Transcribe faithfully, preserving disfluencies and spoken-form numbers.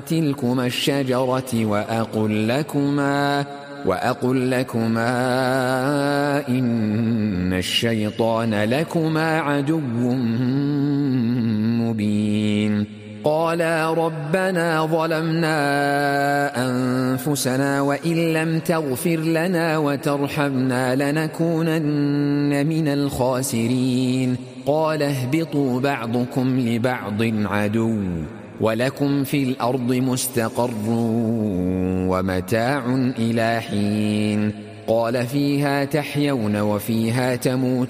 تلكما الشجرة وأقل لكما وأقل لكما إن الشيطان لكما عدو مبين. قالا ربنا ظلمنا أنفسنا وإن لم تغفر لنا وترحمنا لنكونن من الخاسرين. قال اهبطوا بعضكم لبعض عدو ولكم في الأرض مستقر ومتاع إلى حين. قال فيها تحيون وفيها تموتون